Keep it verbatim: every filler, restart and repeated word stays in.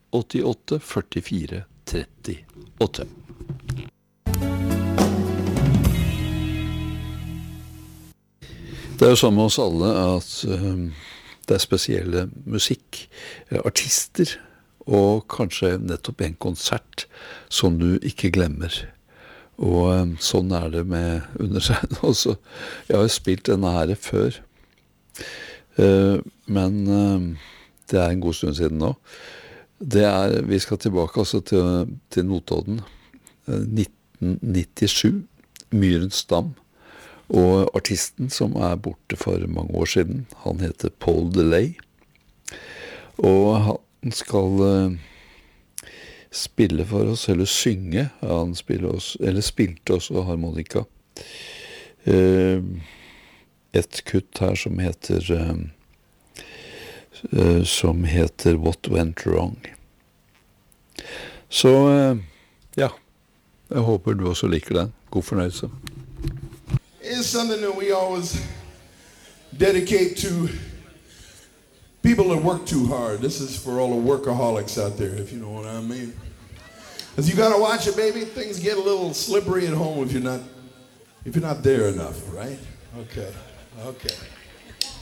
åttiåtte førtifire trettiåtte. Det er jo sånn med oss alle at um, det er spesielle musikk, artister, og kanskje nettopp en konsert som du ikke glemmer. Og um, sånn er det med undersegnet også. Jeg har jo spilt denne her før, uh, men uh, det er en god stund siden nå. Det er, vi skal tilbake altså til, til Notodden, uh, nitten nittisju, Myrens Dam. Og artisten som er borte for mange år siden, han heter Paul DeLay. Og han skal uh, spille for oss, eller synge. Han spiller oss, eller spilte også harmonika. Uh, et kutt her som heter, uh, uh, som heter What Went Wrong. Så uh, ja, jeg håper du også liker den. God fornøyelse. It's something that we always dedicate to people that work too hard. This is for all the workaholics out there, if you know what I mean. Because you got to watch it, baby. Things get a little slippery at home if you're not, if you're not there enough, right? Okay, okay.